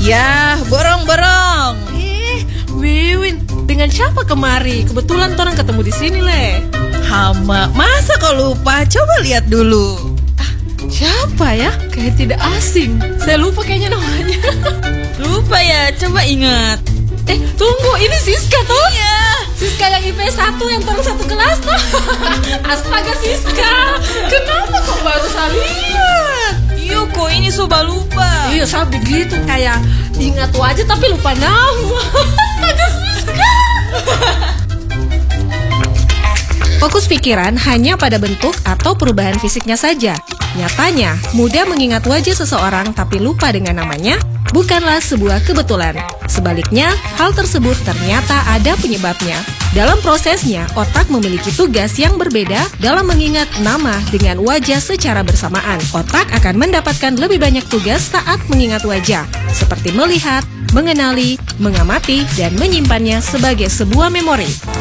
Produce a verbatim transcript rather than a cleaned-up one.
Ya, borong-borong. Eh, Wiwin, dengan siapa kemari? Kebetulan orang ketemu di sini, Le. Hama, masa kau lupa? Coba lihat dulu. Siapa ya? Kayak tidak asing. Saya lupa kayaknya namanya. Lupa ya, coba ingat. Eh, tunggu, ini Siska toh? Iya. Siska yang I P S satu yang terus satu kelas toh? Astaga Siska, kenapa kok baru saya lihat? Iya kok ini soba lupa. Iya, saya begitu kayak ingat wajah tapi lupa nama. Astaga Siska. Fokus pikiran hanya pada bentuk atau perubahan fisiknya saja. Nyatanya, mudah mengingat wajah seseorang tapi lupa dengan namanya bukanlah sebuah kebetulan. Sebaliknya, hal tersebut ternyata ada penyebabnya. Dalam prosesnya, otak memiliki tugas yang berbeda dalam mengingat nama dengan wajah secara bersamaan. Otak akan mendapatkan lebih banyak tugas saat mengingat wajah, seperti melihat, mengenali, mengamati, dan menyimpannya sebagai sebuah memori.